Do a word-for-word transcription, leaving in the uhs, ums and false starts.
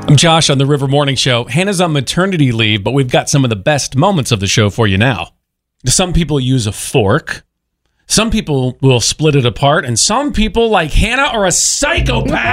I'm Josh on the River Morning Show. Hannah's on maternity leave, but we've got some of the best moments of the show for you now. Some people use a fork. Some people will split it apart. And some people, like Hannah, are a psychopath.